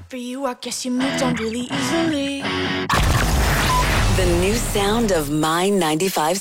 For you, I guess you moved on really easily. The new sound of My 95.